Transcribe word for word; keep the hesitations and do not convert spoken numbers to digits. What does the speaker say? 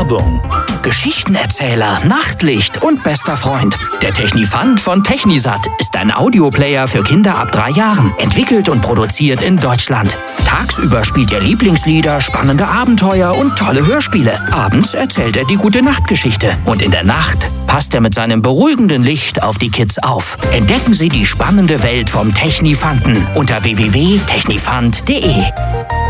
Werbung. Geschichtenerzähler, Nachtlicht und bester Freund. Der Technifant von Technisat ist ein Audioplayer für Kinder ab drei Jahren. Entwickelt und produziert in Deutschland. Tagsüber spielt er Lieblingslieder, spannende Abenteuer und tolle Hörspiele. Abends erzählt er die Gute-Nacht-Geschichte. Und in der Nacht passt er mit seinem beruhigenden Licht auf die Kids auf. Entdecken Sie die spannende Welt vom Technifanten unter w w w punkt technifant punkt de.